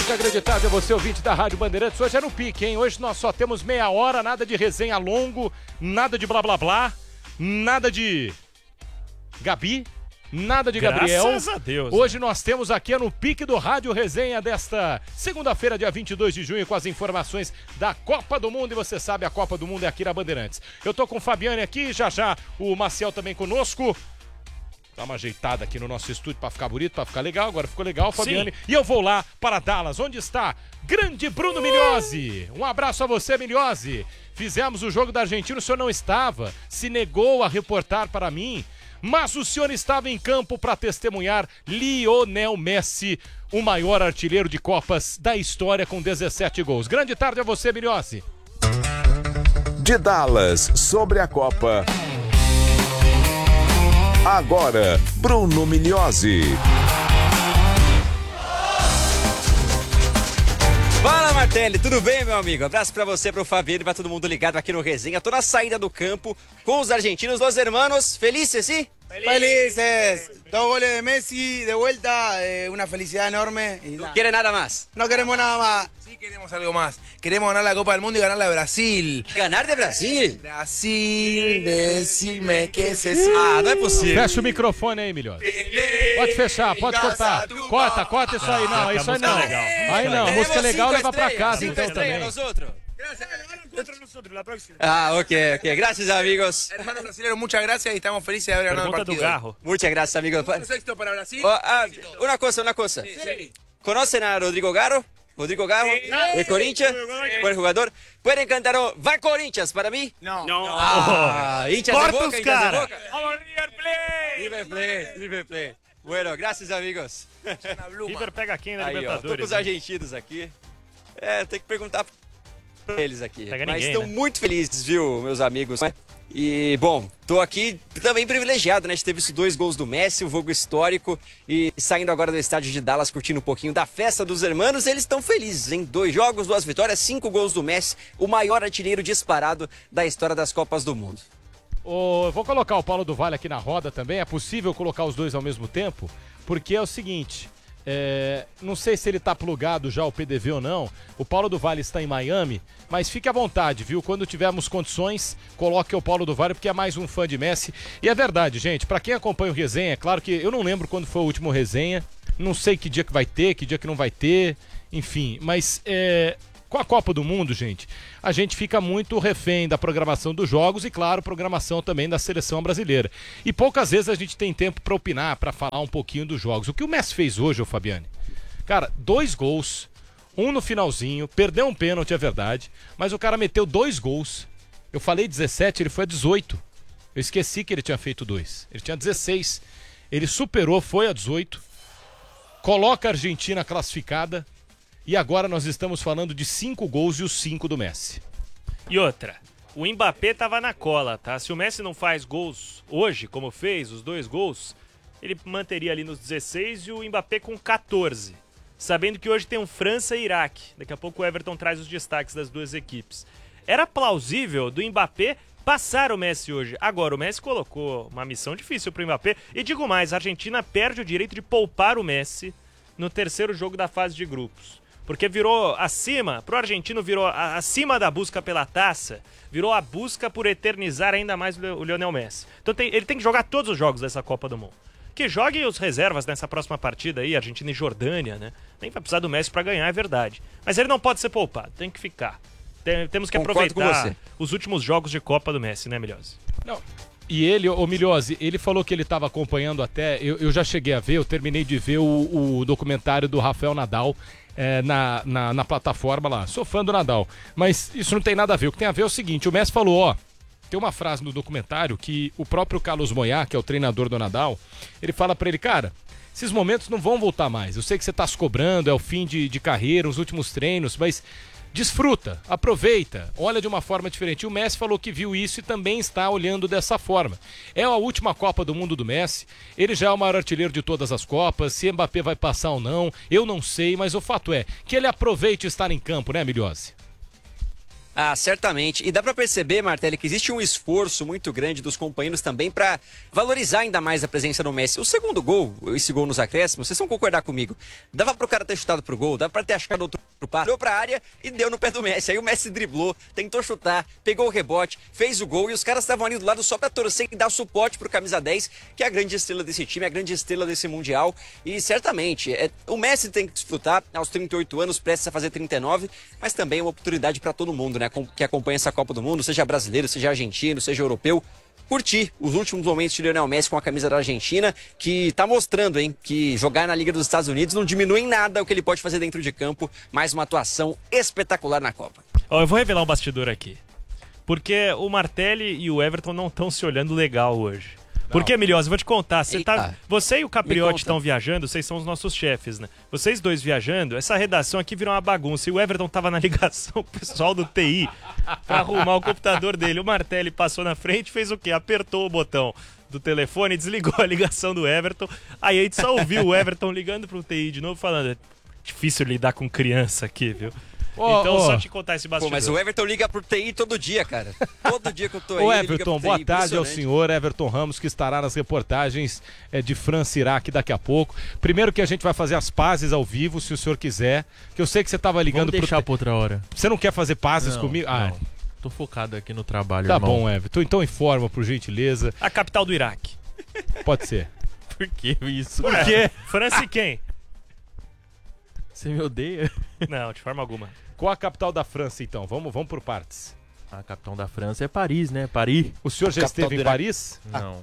tarde, grande tarde a você, ouvinte da Rádio Bandeirantes. Hoje é no pique, hein? Hoje nós só temos meia hora, nada de resenha longo, nada de blá blá blá, nada de Gabi, nada de Gabriel. Graças a Deus. Hoje nós temos aqui no pique do Rádio Resenha desta segunda-feira, dia 22 de junho, com as informações da Copa do Mundo. E você sabe, a Copa do Mundo é aqui na Bandeirantes. Eu tô com o Fabiane aqui, já o Maciel também conosco. Dá uma ajeitada aqui no nosso estúdio pra ficar bonito, pra ficar legal. Agora ficou legal, Fabiane. Sim. E eu vou lá para Dallas, onde está grande Bruno Migliozzi. Um abraço a você, Migliozzi. Fizemos o jogo da Argentina, o senhor não estava, se negou a reportar para mim, mas o senhor estava em campo para testemunhar Lionel Messi, o maior artilheiro de Copas da história, com 17 gols. Grande tarde a você, Migliozzi. De Dallas, sobre a Copa. Agora, Bruno Migliozzi. Fala, Martelli, tudo bem, meu amigo? Abraço pra você, pro Fabiano e pra todo mundo ligado aqui no Resenha. Tô na saída do campo com os argentinos, los hermanos. Felices, ¿sí? Felices. 2 goles de Messi de vuelta, una felicidad enorme. Y ¿No quiere nada más? No queremos nada más. Sí queremos algo más. Queremos ganar la Copa del Mundo y ganarla a Brasil. ¿Ganar de Brasil? Brasil, decime que se... Ah, não é possível. Fecha o microfone aí, Migliozzi. Pode fechar, pode cortar. Corta isso aí, não, isso aí não. Aí não, música legal leva pra casa então também. Ah, ok. Gracias, amigos. Hermanos brasileños, muchas gracias y estamos felices de haber ganado el partido. Pergunta do Garro. Muchas gracias, amigos. Sexto para Brasil. Una cosa. Sí. ¿Conocen a Rodrigo Garro? Rodrigo Garro, de Corinthians, buen jugador. ¿Pueden cantar Va Corinthians para mí? No. Hinchas de Boca, hinchas de Boca. Vamos, River Plate. Bueno, gracias, amigos. River pega quem na Aí, ó, tô Libertadores? com os argentinos aqui. Tem que perguntar pra eles aqui. Pega Mas ninguém, estão né? muito felizes, viu, meus amigos? E, bom, tô aqui também privilegiado, né, de ter visto 2 gols do Messi, um jogo histórico, e saindo agora do estádio de Dallas, curtindo um pouquinho da festa dos hermanos. Eles estão felizes, hein? 2 jogos, 2 vitórias, 5 gols do Messi, o maior artilheiro disparado da história das Copas do Mundo. Eu vou colocar o Paulo do Vale aqui na roda também. É possível colocar os dois ao mesmo tempo? Porque é o seguinte, não sei se ele tá plugado já o PDV ou não. O Paulo do Vale está em Miami, mas fique à vontade, viu? Quando tivermos condições, coloque o Paulo do Vale, porque é mais um fã de Messi. E é verdade, gente, pra quem acompanha o Resenha, é claro que eu não lembro quando foi o último Resenha, não sei que dia que vai ter, que dia que não vai ter, enfim, mas com a Copa do Mundo, gente, a gente fica muito refém da programação dos jogos e, claro, programação também da seleção brasileira. E poucas vezes a gente tem tempo para opinar, para falar um pouquinho dos jogos. O que o Messi fez hoje, ô Fabiane? Cara, 2 gols, um no finalzinho, perdeu um pênalti, é verdade, mas o cara meteu 2 gols. Eu falei 17, ele foi a 18. Eu esqueci que ele tinha feito 2. Ele tinha 16. Ele superou, foi a 18. Coloca a Argentina classificada. E agora nós estamos falando de 5 gols e os 5 do Messi. E outra, o Mbappé tava na cola, tá? Se o Messi não faz gols hoje, como fez, os 2 gols, ele manteria ali nos 16 e o Mbappé com 14. Sabendo que hoje tem um França e Iraque. Daqui a pouco o Everton traz os destaques das 2 equipes. Era plausível do Mbappé passar o Messi hoje. Agora, o Messi colocou uma missão difícil pro Mbappé. E digo mais, a Argentina perde o direito de poupar o Messi no 3º jogo da fase de grupos. Porque virou acima, pro argentino virou acima da busca pela taça, virou a busca por eternizar ainda mais o Lionel Messi. Então ele tem que jogar todos os jogos dessa Copa do Mundo. Que jogue os reservas nessa próxima partida aí, Argentina e Jordânia, né? Nem vai precisar do Messi pra ganhar, é verdade. Mas ele não pode ser poupado, tem que ficar. Temos que aproveitar os últimos jogos de Copa do Messi, né, Migliozzi? Não. E ele, o Migliozzi, ele falou que ele estava acompanhando até, eu já cheguei a ver, eu terminei de ver o documentário do Rafael Nadal na plataforma lá. Sou fã do Nadal, mas isso não tem nada a ver. O que tem a ver é o seguinte, o Messi falou, tem uma frase no documentário que o próprio Carlos Moyá, que é o treinador do Nadal, ele fala pra ele, cara, esses momentos não vão voltar mais. Eu sei que você tá se cobrando, é o fim de carreira, os últimos treinos, mas desfruta, aproveita, olha de uma forma diferente. E o Messi falou que viu isso e também está olhando dessa forma. É a última Copa do Mundo do Messi, ele já é o maior artilheiro de todas as Copas, se Mbappé vai passar ou não, eu não sei, mas o fato é que ele aproveite estar em campo, né, Migliozzi? Ah, certamente. E dá pra perceber, Martelli, que existe um esforço muito grande dos companheiros também pra valorizar ainda mais a presença do Messi. O segundo gol, esse gol nos acréscimos, vocês vão concordar comigo. Dava pro cara ter chutado pro gol, dava pra ter achado outro passe, deu pra área e deu no pé do Messi. Aí o Messi driblou, tentou chutar, pegou o rebote, fez o gol e os caras estavam ali do lado só pra torcer e dar suporte pro camisa 10, que é a grande estrela desse time, a grande estrela desse Mundial. E certamente, o Messi tem que desfrutar aos 38 anos, prestes a fazer 39, mas também é uma oportunidade pra todo mundo, né? Que acompanha essa Copa do Mundo, seja brasileiro, seja argentino, seja europeu, curtir os últimos momentos de Lionel Messi com a camisa da Argentina, que tá mostrando, hein, que jogar na Liga dos Estados Unidos não diminui em nada o que ele pode fazer dentro de campo. Mais uma atuação espetacular na Copa. Eu vou revelar um bastidor aqui, porque o Martelli e o Everton não estão se olhando legal hoje. Porque, Milhosa, eu vou te contar, você e o Capriotti estão viajando, vocês são os nossos chefes, né? Vocês dois viajando, essa redação aqui virou uma bagunça. E o Everton tava na ligação com o pessoal do TI pra arrumar o computador dele. O Martelli passou na frente, fez o quê? Apertou o botão do telefone, desligou a ligação do Everton. Aí a gente só ouviu o Everton ligando pro TI de novo, falando: é difícil lidar com criança aqui, viu? Então, só te contar esse bastidor. Pô, mas o Everton liga pro TI todo dia, cara. Todo dia que eu tô aí. Ô Everton, boa tarde ao senhor Everton Ramos, que estará nas reportagens de França e Iraque daqui a pouco. Primeiro que a gente vai fazer as pazes ao vivo, se o senhor quiser. Que eu sei que você tava ligando. Vamos deixar pra outra hora. Você não quer fazer pazes comigo? Não. Tô focado aqui no trabalho, Tá irmão. bom, Everton. Então informa, por gentileza. A capital do Iraque. Pode ser. Por que isso? Por quê? França e quem? Você me odeia? Não, de forma alguma. Qual a capital da França, então? Vamos por partes. A capital da França é Paris, né? Paris. O senhor já esteve em Paris? Não.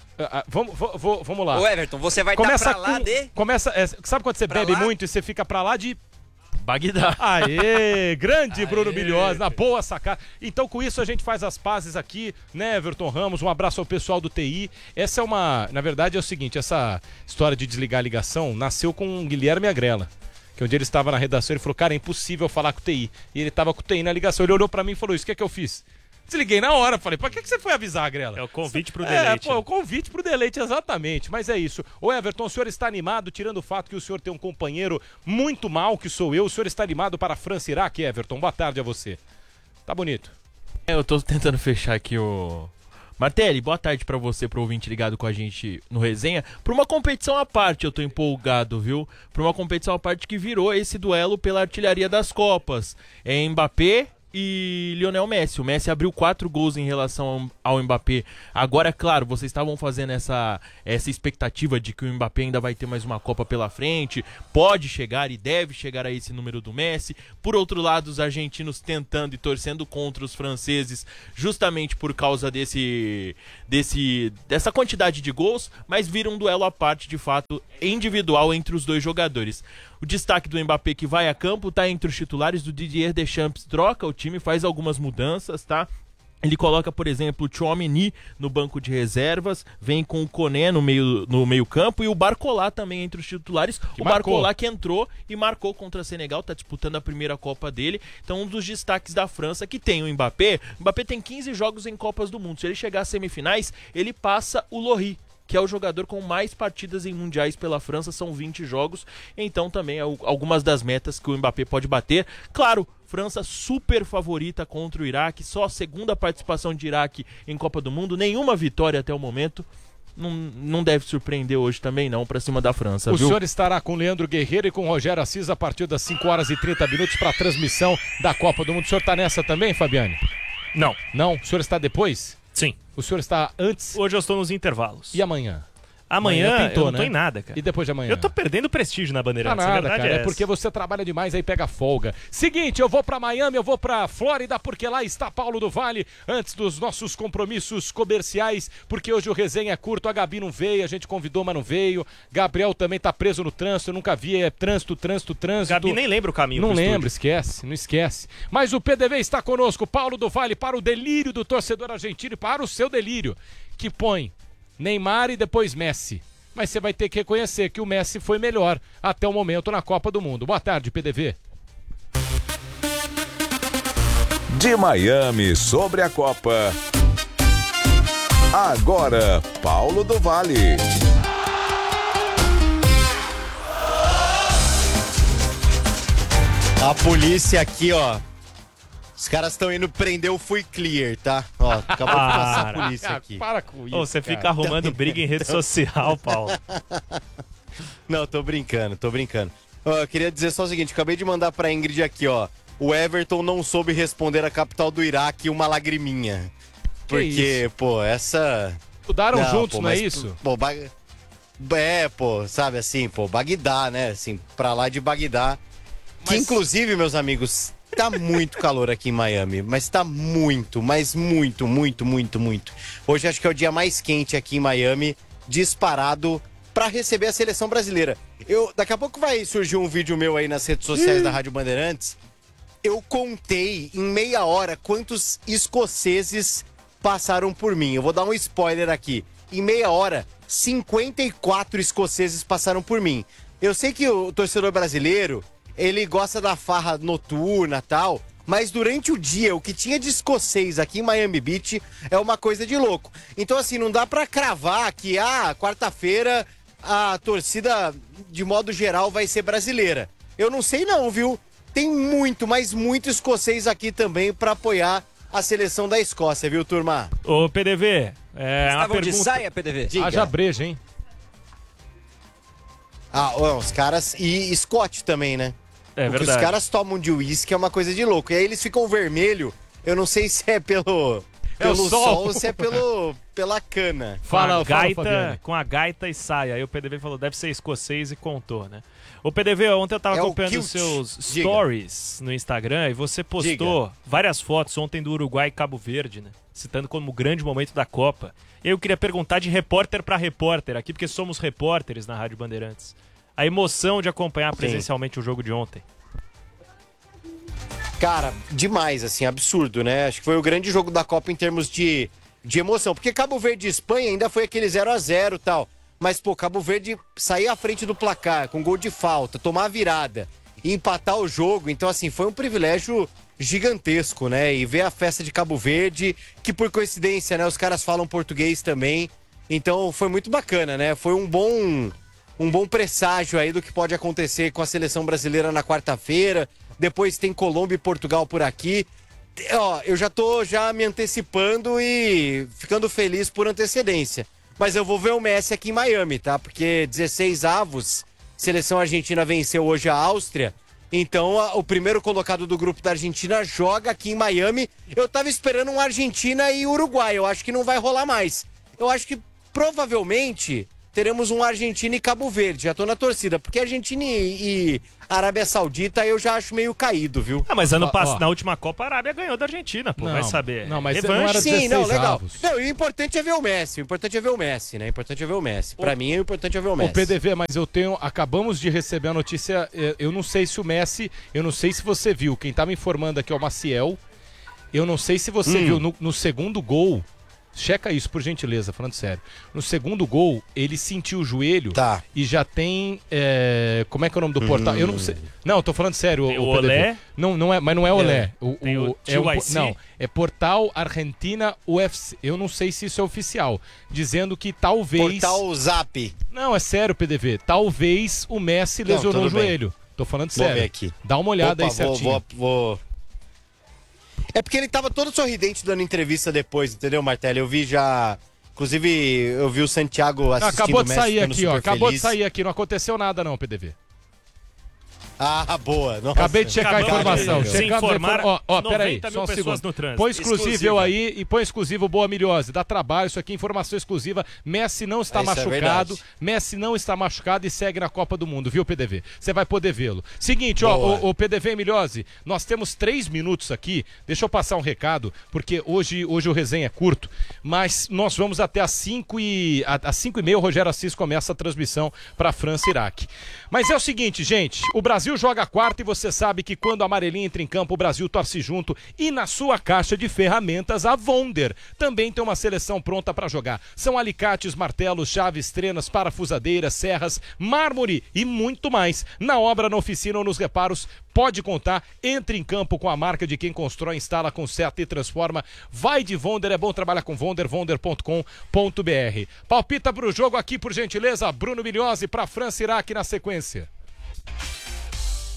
Vamos lá. Ô Everton, você vai estar pra lá de... Sabe quando você bebe muito e você fica pra lá de... Bagdá. Aê, grande Bruno Milhosa, na boa sacada. Então com isso a gente faz as pazes aqui, né, Everton Ramos, um abraço ao pessoal do TI. Essa é na verdade é o seguinte, essa história de desligar a ligação nasceu com o Guilherme Agrela. Que um dia ele estava na redação, ele falou: cara, é impossível falar com o TI. E ele estava com o TI na ligação, ele olhou pra mim e falou: isso, o que é que eu fiz? Desliguei na hora, falei: pra que você foi avisar, Agrela? É o convite pro deleite. O convite pro deleite, exatamente, mas é isso. Ô Everton, o senhor está animado, tirando o fato que o senhor tem um companheiro muito mal, que sou eu, o senhor está animado para a França e Iraque, Everton? Boa tarde a você. Tá bonito. Eu tô tentando fechar aqui o... Martelli, boa tarde pra você, pro ouvinte ligado com a gente no Resenha. Por uma competição à parte, eu tô empolgado, viu? Por uma competição à parte que virou esse duelo pela artilharia das Copas. É Mbappé e Lionel Messi. O Messi abriu 4 gols em relação ao Mbappé. Agora, claro, vocês estavam fazendo essa expectativa de que o Mbappé ainda vai ter mais uma Copa pela frente, pode chegar e deve chegar a esse número do Messi. Por outro lado, os argentinos tentando e torcendo contra os franceses, justamente por causa dessa quantidade de gols, mas vira um duelo à parte, de fato, individual entre os dois jogadores. O destaque do Mbappé, que vai a campo, está entre os titulares. Do Didier Deschamps, troca o time, faz algumas mudanças, tá? Ele coloca, por exemplo, o Tchouaméni no banco de reservas, vem com o Koné no meio campo e o Barcola também entre os titulares. Barcola que entrou e marcou contra o Senegal, tá disputando a primeira Copa dele. Então, um dos destaques da França, que tem o Mbappé. O Mbappé tem 15 jogos em Copas do Mundo. Se ele chegar às semifinais, ele passa o Lloris, que é o jogador com mais partidas em mundiais pela França, são 20 jogos. Então também algumas das metas que o Mbappé pode bater. Claro, França super favorita contra o Iraque, só a segunda participação de Iraque em Copa do Mundo, nenhuma vitória até o momento. Não deve surpreender hoje também não, pra cima da França, viu? O senhor estará com Leandro Guerreiro e com Rogério Assis a partir das 5 horas e 30 minutos para a transmissão da Copa do Mundo. O senhor tá nessa também, Fabiane? Não. Não? O senhor está depois? Sim. O senhor está antes? Hoje eu estou nos intervalos. E amanhã? Amanhã pintou, eu não tô em nada, cara. E depois de amanhã? Eu tô perdendo prestígio na Bandeirantes, nada, a verdade cara, é é porque você trabalha demais, aí pega folga. Seguinte, eu vou pra Miami, eu vou pra Flórida, porque lá está Paulo do Vale, antes dos nossos compromissos comerciais, porque hoje o resenha é curto, a Gabi não veio, a gente convidou, mas não veio. Gabriel também tá preso no trânsito, eu nunca vi, é trânsito. Gabi nem lembra o caminho. Não lembra, esquece, não esquece. Mas o PDV está conosco, Paulo do Vale, para o delírio do torcedor argentino e para o seu delírio, que põe Neymar e depois Messi. Mas você vai ter que reconhecer que o Messi foi melhor até o momento na Copa do Mundo. Boa tarde, PDV. De Miami sobre a Copa. Agora, Paulo do Vale. A polícia aqui, ó, Os caras estão indo prender o Fui Clear, tá? Ó, acabou de passar a polícia aqui. Para com isso. Ô, você fica arrumando briga em rede social, Paulo. Não, tô brincando. Ó, eu queria dizer só o seguinte, acabei de mandar pra Ingrid aqui, ó. O Everton não soube responder a capital do Iraque uma lagriminha. Porque, pô, essa... Estudaram juntos, pô, não é mas, isso? Pô, pô, sabe assim, pô, Bagdá, né? Assim, pra lá de Bagdá. Que, inclusive, meus amigos, tá muito calor aqui em Miami. Mas tá muito, mas muito. Hoje acho que é o dia mais quente aqui em Miami, disparado pra receber a seleção brasileira. Daqui a pouco vai surgir um vídeo meu aí nas redes sociais da Rádio Bandeirantes. Eu contei em meia hora quantos escoceses passaram por mim. Eu vou dar um spoiler aqui. Em meia hora, 54 escoceses passaram por mim. Eu sei que o torcedor brasileiro, ele gosta da farra noturna e tal, mas durante o dia, o que tinha de escocês aqui em Miami Beach é uma coisa de louco. Então, assim, não dá pra cravar que, quarta-feira, a torcida, de modo geral, vai ser brasileira. Eu não sei não, viu? Tem muito, mas muito escocês aqui também pra apoiar a seleção da Escócia, viu, turma? Ô, PDV, Estavam de saia, PDV? Haja breja, hein? Os caras... E Scott também, né? É o que verdade. os caras tomam de uísque é uma coisa de louco. E aí eles ficam vermelho. Eu não sei se é pelo sol ou se é pela cana. Fala, gaita, com a gaita e saia. Aí o PDV falou, deve ser escocês e contou, né? Ô, PDV, ontem eu tava acompanhando os seus stories no Instagram e você postou várias fotos ontem do Uruguai e Cabo Verde, né? Citando como grande momento da Copa. Eu queria perguntar de repórter pra repórter aqui, porque somos repórteres na Rádio Bandeirantes. A emoção de acompanhar presencialmente o jogo de ontem. Cara, demais, assim, absurdo, né? Acho que foi o grande jogo da Copa em termos de emoção. Porque Cabo Verde e Espanha ainda foi aquele 0-0 e tal. Mas, pô, Cabo Verde sair à frente do placar com gol de falta, tomar a virada e empatar o jogo. Então, assim, foi um privilégio gigantesco, né? E ver a festa de Cabo Verde, que por coincidência, né, os caras falam português também. Então, foi muito bacana, né? Foi um bom presságio aí do que pode acontecer com a seleção brasileira na quarta-feira. Depois tem Colômbia e Portugal por aqui. Ó, eu já tô me antecipando e ficando feliz por antecedência. Mas eu vou ver o Messi aqui em Miami, tá? Porque 16 avos, seleção argentina venceu hoje a Áustria. Então, o primeiro colocado do grupo da Argentina joga aqui em Miami. Eu tava esperando um Argentina e Uruguai. Eu acho que não vai rolar mais. Eu acho que provavelmente teremos um Argentina e Cabo Verde. Já tô na torcida, porque Argentina e Arábia Saudita eu já acho meio caído, viu? Mas na última Copa a Arábia ganhou da Argentina, pô, vai saber. Não, mas revanche. não era 16 legal. avos. Não, e o importante é ver o Messi. Né? Pra mim, o importante é ver o Messi. O PDV, mas acabamos de receber a notícia, eu não sei se o Messi, eu não sei se você viu, quem tá me informando aqui é o Maciel, eu não sei se você viu, no segundo gol, checa isso, por gentileza, falando sério. No segundo gol, ele sentiu o joelho e já tem. Como é que é o nome do portal? Eu não sei. Não, eu tô falando sério. O Olé? Não é, mas não é Olé. Não, é Portal Argentina UFC. Eu não sei se isso é oficial. Dizendo que talvez. Portal Zap. Não, é sério, PDV. Talvez o Messi lesionou o joelho. Tô falando sério. Vou ver aqui. Dá uma olhada aí certinho. Vou. É porque ele tava todo sorridente dando entrevista depois, entendeu, Martelli? Eu vi já... Inclusive, eu vi o Santiago assistindo acabou de o Messi sair aqui, ó. Acabou feliz. de sair aqui. Não aconteceu nada não, PDV. Boa. Nossa. Acabei de checar a informação. Se informar, peraí, 90 só mil um pessoas segundo. no trânsito. Põe exclusivo aí e põe exclusivo Boa Miliose. Dá trabalho, isso aqui é informação exclusiva. Messi não está machucado. Messi não está machucado e segue na Copa do Mundo, viu, PDV? Você vai poder vê-lo. Seguinte, o PDV Miliose, nós temos 3 minutos aqui. Deixa eu passar um recado, porque hoje o resenha é curto, mas nós vamos até às 5h30, o Rogério Assis começa a transmissão para França e Iraque. Mas é o seguinte, gente, o Brasil joga quarta e você sabe que quando a amarelinha entra em campo, o Brasil torce junto e na sua caixa de ferramentas, a Wonder também tem uma seleção pronta para jogar. São alicates, martelos, chaves, trenas, parafusadeiras, serras, mármore e muito mais. Na obra, na oficina ou nos reparos, pode contar, entre em campo com a marca de quem constrói, instala, conserta e transforma. Vai de Wonder, é bom trabalhar com Wonder, wonder.com.br. Palpita pro jogo aqui, por gentileza, Bruno Miliose para França e Iraque na sequência.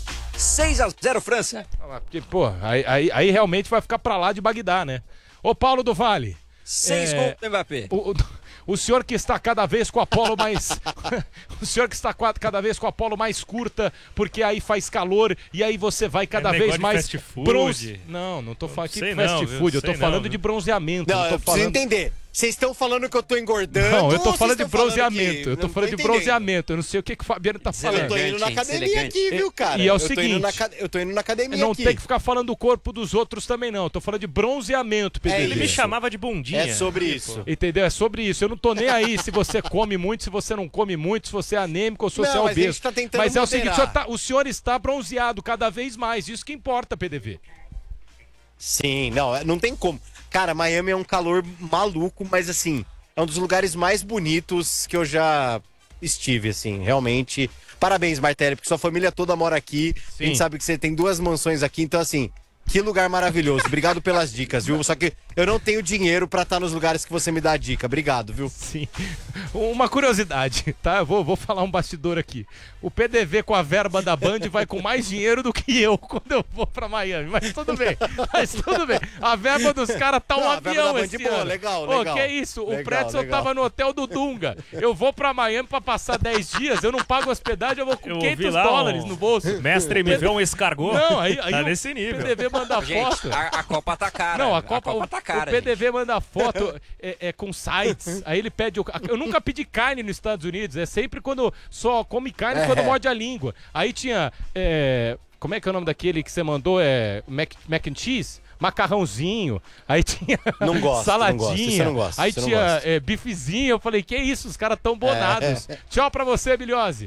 6-0 França. Porque, pô, aí realmente vai ficar pra lá de Bagdá, né? Ô, Paulo do Vale. 6 gols do Mbappé. O senhor que está cada vez com a polo mais... o senhor que está cada vez com a polo mais curta, porque aí faz calor e aí você vai cada vez mais... fast food. Não tô falando aqui de Sei fast não, food, eu tô sei falando não, de bronzeamento. Não, eu tô eu preciso falando... entender. Vocês estão falando que eu tô engordando? Não, eu tô ou falando vocês de tão falando bronzeamento. que- Eu tô não falando de entendendo. bronzeamento. Eu não sei o que o Fabiano tá falando. Eu tô indo na Elegante, academia elegante. aqui, viu, cara? E é o Eu tô indo seguinte, eu tô indo na academia Não aqui. tem que ficar falando do corpo dos outros também, não. Eu tô falando de bronzeamento, PDG. Ele me isso. chamava de bundinha. É sobre isso. Entendeu? É sobre isso. Eu não tô nem aí se você come muito, se você não come muito, se você é anêmico ou se você Não, é mas a gente obeso. tá tentando Mas é o seguinte, moderar. o senhor está bronzeado cada vez mais. Isso que importa, PDV. Sim, não tem como. Cara, Miami é um calor maluco, mas assim, é um dos lugares mais bonitos que eu já estive, assim, realmente. Parabéns, Martelli, porque sua família toda mora aqui. A gente sabe que você tem 2 mansões aqui, então assim, que lugar maravilhoso. Obrigado pelas dicas, viu? Só que eu não tenho dinheiro pra estar nos lugares que você me dá a dica. Obrigado, viu? Sim. Uma curiosidade, tá? Eu vou falar um bastidor aqui. O PDV com a verba da Band vai com mais dinheiro do que eu quando eu vou pra Miami. Mas tudo bem. A verba dos caras tá um Não, a verba avião da Band esse boa, ano. legal, Ô, legal. que isso? O Legal, Pretzel legal. tava no hotel do Dunga. Eu vou pra Miami pra passar 10 dias, eu não pago hospedagem, eu vou com Eu ouvi 500 lá dólares no bolso. Mestre, me vê um escargot. Não, aí tá o nesse nível. PDV manda Gente, foto. a Copa tá cara. Não, a Copa tá o cara, PDV manda foto com sites. Aí ele pede. Eu nunca pedi carne nos Estados Unidos. É sempre quando só come carne quando morde a língua. Aí tinha. Como é que é o nome daquele que você mandou? Mac and cheese? Macarrãozinho. Aí tinha. Não gosto, saladinha. não gosto, isso eu não gosto, Aí isso eu não tinha gosto. bifezinho. Eu falei, que isso? Os caras tão bonados. Tchau pra você, Bilhose.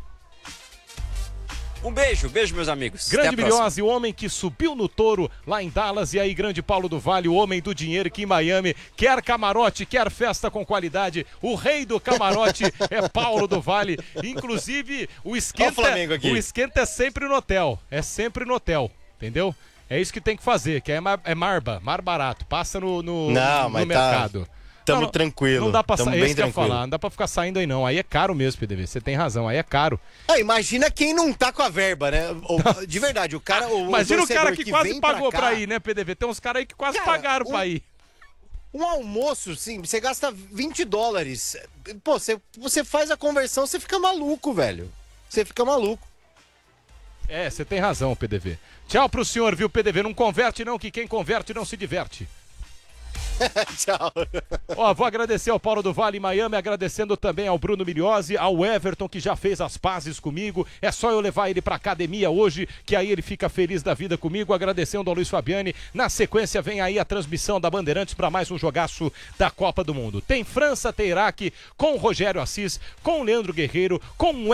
Um beijo, meus amigos. Até Grande a próxima. Bilhose, o homem que subiu no touro lá em Dallas. E aí, grande Paulo do Vale, o homem do dinheiro que em Miami quer camarote, quer festa com qualidade. O rei do camarote é Paulo do Vale. Inclusive, o esquenta, Olha o Flamengo aqui. o esquenta é sempre no hotel. É sempre no hotel, entendeu? É isso que tem que fazer, que é mar barato. Passa no Não, no mas tá- mercado. Tamo Não, tranquilo. Não dá pra tamo sair, bem isso que eu ia tranquilo. falar. Não dá pra ficar saindo aí não. Aí é caro mesmo, PDV. Você tem razão, aí é caro. Ah, imagina quem não tá com a verba, né? De verdade, o cara. Imagina o cara torcedor que quase vem pagou cá, pra ir, né, PDV? Tem uns caras aí que quase Cara, pagaram pra ir. Um almoço, sim, você gasta $20. Pô, você faz a conversão, você fica maluco, velho. Você fica maluco. É, você tem razão, PDV. Tchau pro senhor, viu, PDV? Não converte não, que quem converte não se diverte. Tchau. Ó, vou agradecer ao Paulo do Vale em Miami, agradecendo também ao Bruno Miliose, ao Everton, que já fez as pazes comigo. É só eu levar ele pra academia hoje, que aí ele fica feliz da vida comigo. Agradecendo ao Luiz Fabiani. Na sequência, vem aí a transmissão da Bandeirantes para mais um jogaço da Copa do Mundo. Tem França, tem Iraque, com o Rogério Assis, com o Leandro Guerreiro, com o